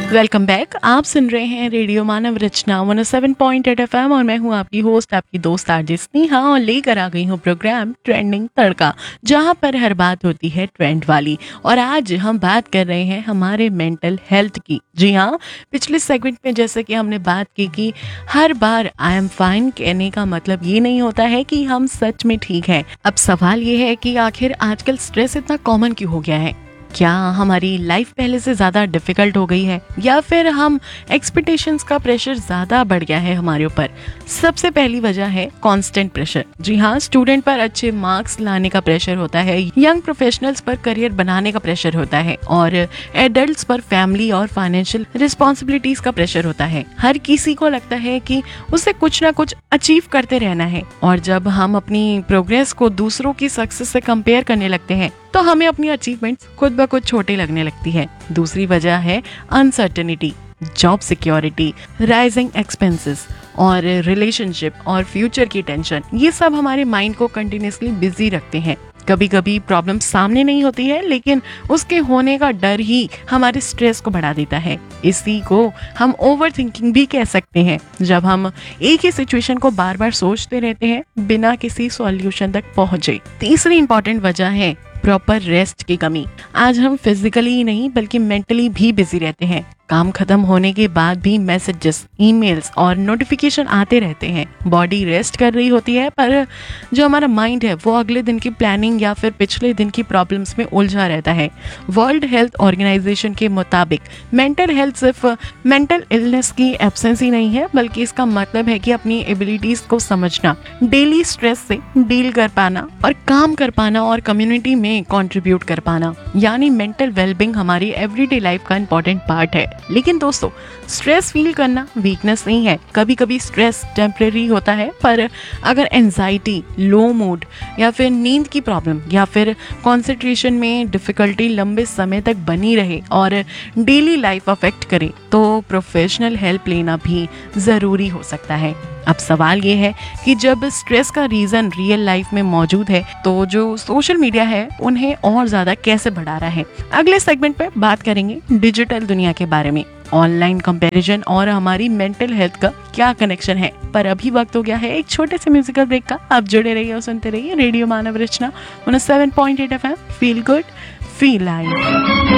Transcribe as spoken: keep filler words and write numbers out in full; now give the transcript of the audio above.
Welcome back. आप सुन रहे हैं रेडियो मानव रचना one O seven point eight F M और मैं हूं आपकी होस्ट, आपकी दोस्त आरजे स्नेहा, और लेकर आ गई हूं प्रोग्राम ट्रेंडिंग तड़का, जहां पर हर बात होती है ट्रेंड वाली। और आज हम बात कर रहे हैं हमारे मेंटल हेल्थ की। जी हाँ, पिछले सेगमेंट में जैसे कि हमने बात की कि हर बार आई एम फाइन कहने का मतलब ये नहीं होता है कि हम सच में ठीक हैं। अब सवाल ये है कि आखिर आजकल स्ट्रेस इतना कॉमन क्यों हो गया है? क्या हमारी लाइफ पहले से ज्यादा डिफिकल्ट हो गई है, या फिर हम एक्सपेक्टेशंस का प्रेशर ज्यादा बढ़ गया है हमारे ऊपर? सबसे पहली वजह है कांस्टेंट प्रेशर। जी हाँ, स्टूडेंट पर अच्छे मार्क्स लाने का प्रेशर होता है, यंग प्रोफेशनल्स पर करियर बनाने का प्रेशर होता है, और एडल्ट्स पर फैमिली और फाइनेंशियल रिस्पॉन्सिबिलिटीज का प्रेशर होता है। हर किसी को लगता है कि उसे कुछ ना कुछ अचीव करते रहना है, और जब हम अपनी प्रोग्रेस को दूसरों की सक्सेस से कंपेयर करने लगते हैं तो हमें अपनी अचीवमेंट्स खुद ब खुद छोटे लगने लगती है। दूसरी वजह है uncertainty, job security, rising expenses और रिलेशनशिप और फ्यूचर की टेंशन। ये सब हमारे माइंड को कंटिन्यूसली बिजी रखते हैं। कभी कभी प्रॉब्लम सामने नहीं होती है, लेकिन उसके होने का डर ही हमारे स्ट्रेस को बढ़ा देता है। इसी को हम ओवर थिंकिंग भी कह सकते हैं, जब हम एक ही सिचुएशन को बार बार सोचते रहते हैं बिना किसी सॉल्यूशन तक पहुंचे। तीसरी इंपॉर्टेंट वजह है प्रॉपर रेस्ट की कमी। आज हम फिजिकली ही नहीं बल्कि मेंटली भी बिजी रहते हैं। काम खत्म होने के बाद भी मैसेजेस, ईमेल्स और नोटिफिकेशन आते रहते हैं। बॉडी रेस्ट कर रही होती है, पर जो हमारा माइंड है वो अगले दिन की प्लानिंग या फिर पिछले दिन की प्रॉब्लम्स में उलझा रहता है। वर्ल्ड हेल्थ ऑर्गेनाइजेशन के मुताबिक मेंटल हेल्थ सिर्फ मेंटल इलनेस की एब्सेंस ही नहीं है, बल्कि इसका मतलब है कि अपनी एबिलिटीज को समझना, डेली स्ट्रेस से डील कर पाना और काम कर पाना और कम्युनिटी में कंट्रीब्यूट कर पाना। यानी मेंटल वेलबींग हमारी एवरीडे लाइफ का इंपॉर्टेंट पार्ट है। लेकिन दोस्तों, स्ट्रेस फील करना वीकनेस नहीं है। कभी कभी स्ट्रेस टेम्परेरी होता है, पर अगर एंजाइटी, लो मूड या फिर नींद की प्रॉब्लम या फिर कंसंट्रेशन में डिफिकल्टी लंबे समय तक बनी रहे और डेली लाइफ अफेक्ट करे, तो प्रोफेशनल हेल्प लेना भी जरूरी हो सकता है। अब सवाल ये है कि जब स्ट्रेस का रीजन रियल लाइफ में मौजूद है, तो जो सोशल मीडिया है उन्हें और ज्यादा कैसे बढ़ा रहा है? अगले सेगमेंट पे बात करेंगे डिजिटल दुनिया के बारे में, ऑनलाइन कंपैरिजन और हमारी मेंटल हेल्थ का क्या कनेक्शन है। पर अभी वक्त हो गया है एक छोटे से म्यूजिकल ब्रेक का। आप जुड़े रहिए और सुनते रहिए रेडियो मानव रचना one O seven point eight F M. Feel good, feel live.